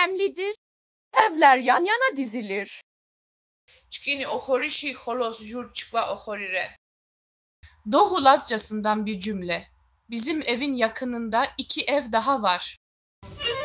önemlidir? Evler yan yana dizilir. Çkini oxorişi xolos yurçva oxorire. Doğu Lazcasından bir cümle. Bizim evin yakınında 2 ev daha var.